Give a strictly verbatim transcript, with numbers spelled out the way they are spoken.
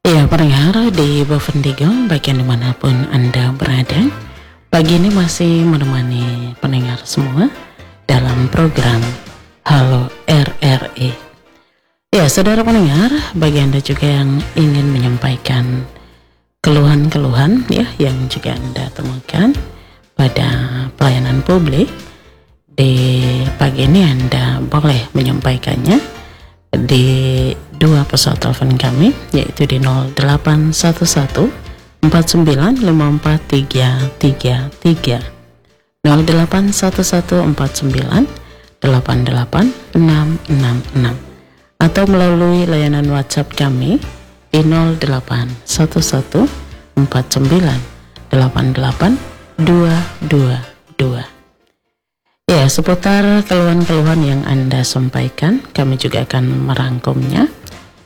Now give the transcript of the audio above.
Ya, pendengar di Bovendigo, bagian dimanapun Anda berada, pagi ini masih menemani pendengar semua dalam program Halo R R I. Ya, saudara pendengar, bagi Anda juga yang ingin menyampaikan keluhan-keluhan ya yang juga Anda temukan pada pelayanan publik, di pagi ini Anda boleh menyampaikannya di dua pesawat telepon kami, yaitu di nol delapan satu satu empat sembilan lima empat tiga tiga tiga, nol delapan satu satu empat sembilan delapan delapan enam enam enam, atau melalui layanan WhatsApp kami di nol delapan satu satu empat sembilan delapan delapan dua dua dua. Ya, seputar keluhan-keluhan yang Anda sampaikan, kami juga akan merangkumnya